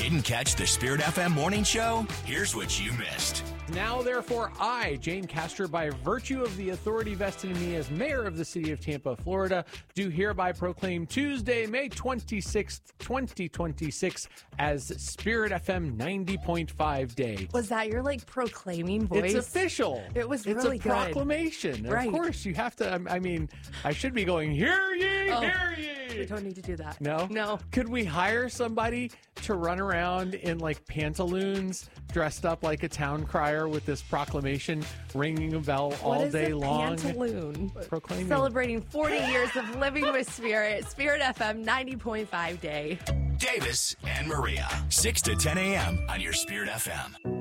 Didn't catch the Spirit FM morning show? Here's what you missed. Now, therefore, I, Jane Castor, by virtue of the authority vested in me as mayor of the city of Tampa, Florida, do hereby proclaim Tuesday, May 26th, 2026 as Spirit FM 90.5 Day. Was that your, proclaiming voice? It's official. It was it's really a good. proclamation. Right. Of course, you have to, I should be going, hear ye, hear ye. We don't need to do that. No? No. Could we hire somebody to run around in pantaloons, dressed up like a town crier with this proclamation ringing a bell all day long? Pantaloon? Proclaiming. Celebrating 40 years of living with Spirit. Spirit FM 90.5 Day. Davis and Maria, 6 to 10 a.m. on your Spirit FM.